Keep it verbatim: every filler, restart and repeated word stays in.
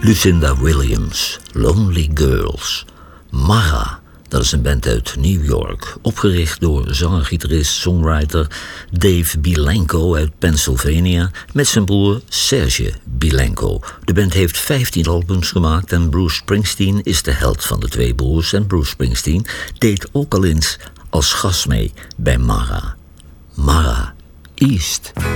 Lucinda Williams, Lonely Girls. Mara, dat is een band uit New York, opgericht door zanger-gitarist, songwriter Dave Bilenko uit Pennsylvania met zijn broer Serge Bilenko. De band heeft vijftien albums gemaakt en Bruce Springsteen is de held van de twee broers. En Bruce Springsteen deed ook al eens als gast mee bij Mara. Mara East.